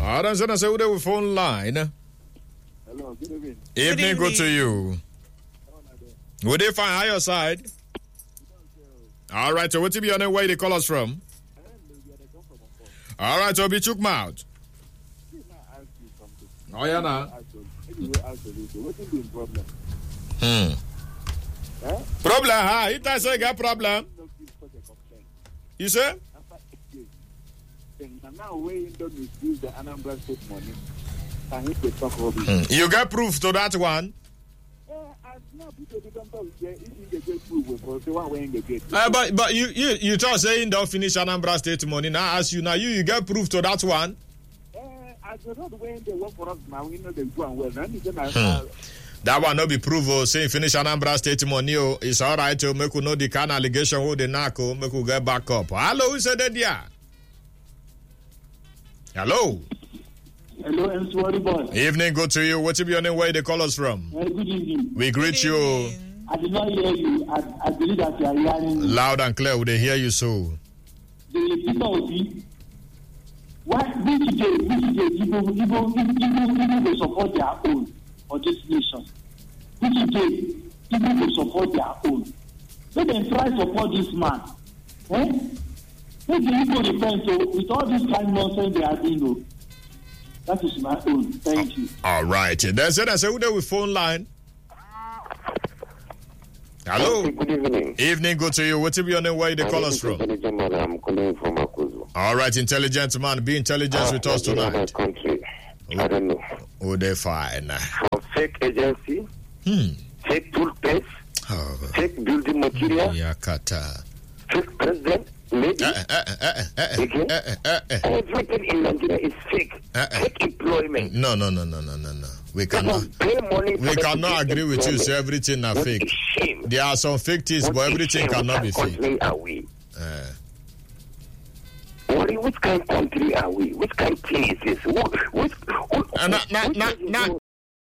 That's what I say with phone line. Hello, good evening. Evening, good to you. Would they find higher side? All right, so what be on the way they call us from? All right, so be chook mouth. Oh, yeah, now. What's the problem? Problem, huh? It I say got problem. You say? Now we don't misuse the Anambra State money. And if they talk about it. You get proof to that one? But you just saying don't finish Anambra State money. Now ask you now you get proof to that one? As the road when they work for us now, we know they do well. That one no be proof of saying finish Anambra State money. Oh, it's all right to make you know the kind of allegation who the narco make you get back up. Hello, who said that there? Hello. Hello, MC Boy. Evening, good to you. What's your name? Where they call us from? Good evening. We greet you. I did not hear you. I believe that you are hearing me. Loud and clear. Would they hear you so? The people will see. Why which day people will support their own for this nation? Which day people will support their own? Let them try to support this man. Let the people defend with all this kind of nonsense they are doing. That is my own. Thank you. All right. That's it. I say, who there with phone line? Hello. Good evening. Evening, good to you. What's your name? Where they call us from? Intelligent man, I'm calling from Akuzu. All right, intelligent man. Be intelligent with us tonight. Country. I don't know. Oh, they're fine. For fake agency, fake toothpaste, fake building material, fake president, maybe. Everything in Nigeria is fake. Fake employment. No. We cannot agree with you. So everything is fake. There are some fake things, but everything cannot be fake. Which kind of country are we? Which kind of thing is this?